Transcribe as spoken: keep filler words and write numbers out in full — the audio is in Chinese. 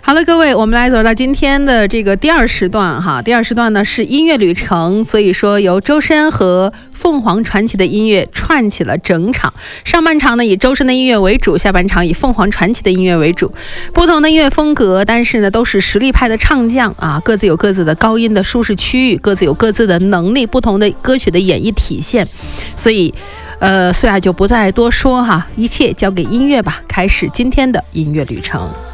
好了，各位，我们来走到今天的这个第二时段哈。第二时段呢是音乐旅程，所以说由周深和凤凰传奇的音乐串起了整场。上半场呢以周深的音乐为主，下半场以凤凰传奇的音乐为主。不同的音乐风格，但是呢都是实力派的唱将啊，各自有各自的高音的舒适区域，各自有各自的能力，不同的歌曲的演绎体现。所以呃，虽然就不再多说哈，一切交给音乐吧，开始今天的音乐旅程。